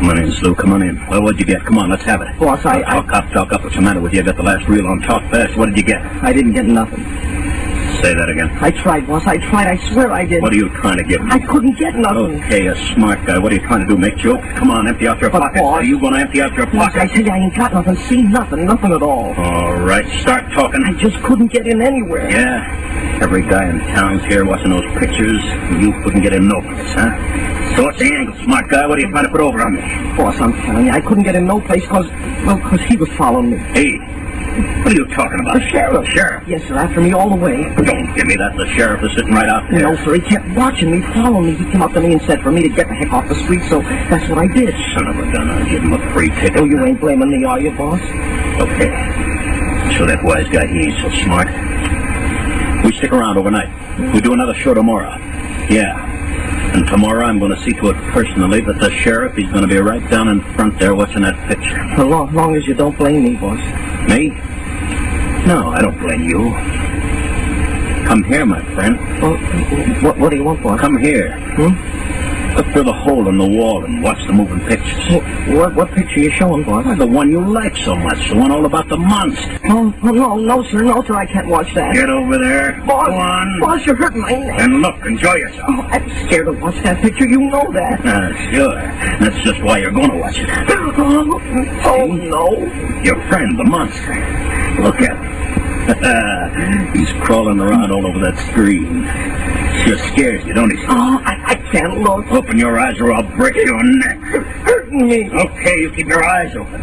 Come on in, Slu. Come on in. Well, what'd you get? Come on, let's have it. Boss, Talk up. What's the matter with you? I got the last reel on. Talk fast. What did you get? I didn't get nothing. Say that again. I tried, boss. I tried. I swear I did. What are you trying to get me? I couldn't get nothing. Okay, a smart guy. What are you trying to do? Make jokes? Come on, empty out your But, pockets. boss- Are you going to empty out your Boss, I pockets? tell you, I ain't got nothing. See, nothing at all. All right, start talking. I just couldn't get in anywhere. Yeah? Every guy in town's here watching those pictures. You couldn't get in no place, huh? So what's the angle, smart guy? What are you trying to put over on me? Boss, I'm telling you, I couldn't get in no place because he was following me. Hey, what are you talking about? The sheriff. Sheriff? Yes, sir, after me all the way. Don't give me that. The sheriff is sitting right out there. No, sir, he kept watching me, following me. He came up to me and said for me to get the heck off the street, so that's what I did. Son of a gun, I'll give him a free ticket. Oh, you ain't blaming me, are you, boss? Okay. So that wise guy, he ain't so smart. We stick around overnight. We do another show tomorrow. Yeah. And tomorrow I'm going to see to it personally that the sheriff, he's going to be right down in front there watching that picture. As long as you don't blame me, boss. Me? No, I don't blame you. Come here, my friend. Well, what do you want, boss? Come here. Look through the hole in the wall and watch the moving pictures. What picture you showing, boss? The one you like so much, the one all about the monster. Oh, no, sir, I can't watch that. Get over there. Boss, Go on. Boss, you're hurting my neck. And look, enjoy yourself. Oh, I'm scared to watch that picture. You know that. Sure. That's just why you're going to watch it. Oh, no. Your friend, the monster. Look at him. He's crawling around all over that screen. Sure scares you, don't he? Oh, I can't look. Open your eyes or I'll break your neck. Hurting me. Okay, you keep your eyes open.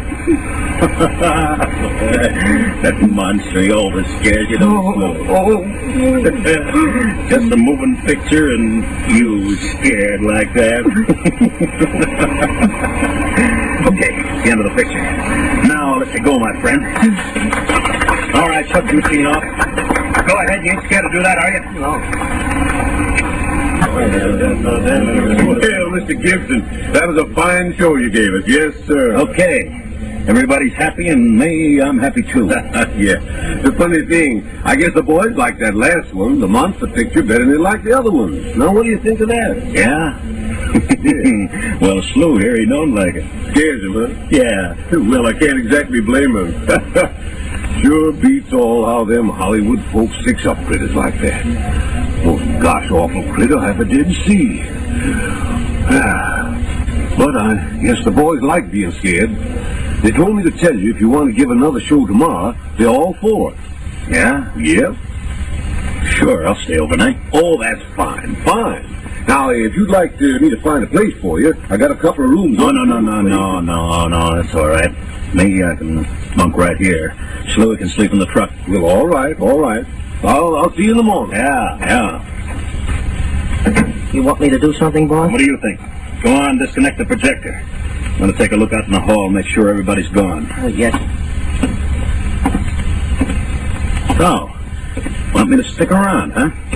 That monster, he always scares you, don't he? Just a moving picture and you scared like that. Okay, the end of the picture. Now I'll let you go, my friend. All right, shut the machine off. Go ahead, you ain't scared to do that, are you? No. Well, Mr. Gibson, that was a fine show you gave us. Yes, sir. Okay. Everybody's happy, and me, I'm happy too. Yeah. The funny thing, I guess the boys like that last one, the monster picture, better than they like the other ones. Now, what do you think of that? Yeah? Well, Slu here, he don't like it. Scares him, huh? Yeah. Well, I can't exactly blame him. Sure beats all how them Hollywood folks fix up critters like that. Most gosh awful critter I ever did see. But I guess the boys like being scared. They told me to tell you if you want to give another show tomorrow, they're all for it. Yeah? Yep. Sure, I'll stay overnight. Oh, that's fine. Fine. Now, if you'd like me to find a place for you, I got a couple of rooms. No, that's all right. Me, I can bunk right here. Slu can sleep in the truck. Well, all right. I'll see you in the morning. Yeah. You want me to do something, boss? What do you think? Go on, disconnect the projector. I'm going to take a look out in the hall, make sure everybody's gone. Oh, yes. So, want me to stick around, huh?